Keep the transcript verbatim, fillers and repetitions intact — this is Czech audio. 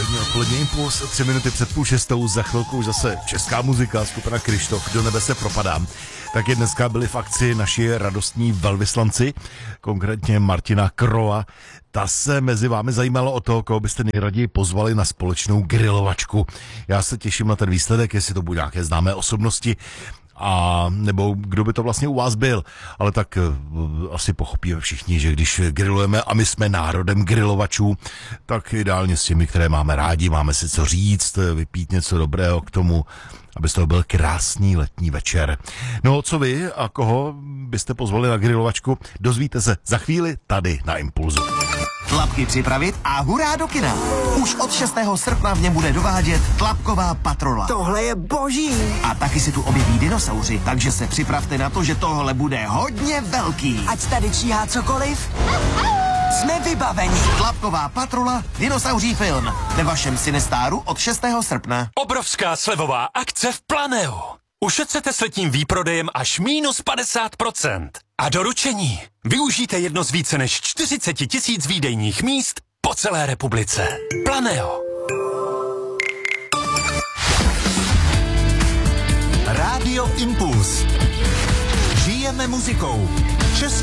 První odpolední impuls, tři minuty před půl šestou, za chvilku už zase česká muzika, skupina Kryštof, do nebe se propadám. Taky dneska byli v akci naši radostní velvyslanci, konkrétně Martina Kroa. Ta se mezi vámi zajímalo o to, koho byste nejraději pozvali na společnou grilovačku. Já se těším na ten výsledek, jestli to budou nějaké známé osobnosti, a nebo kdo by to vlastně u vás byl. Ale tak uh, asi pochopíme všichni, že když grillujeme a my jsme národem grilovačů, tak ideálně s těmi, které máme rádi, máme si co říct, vypít něco dobrého k tomu, aby z toho byl krásný letní večer. No co vy a koho byste pozvali na grilovačku, dozvíte se za chvíli tady na Impulzu. Tlapky připravit a hurá do kina. Už od šestého srpna v něm bude dovádět Tlapková patrola. Tohle je boží. A taky si tu objeví dinosauři, takže se připravte na to, že tohle bude hodně velký. Ať tady číhá cokoliv, jsme vybaveni. Tlapková patrola, dinosauří film. Ve vašem Cinestáru od šestého srpna. Obrovská slevová akce v Planeu. Ušetřete s letním výprodejem až minus padesát procent. A doručení. Využijte jedno z více než čtyřicet tisíc výdejních míst po celé republice. Planeo. Rádio Impuls. Žijeme muzikou. Český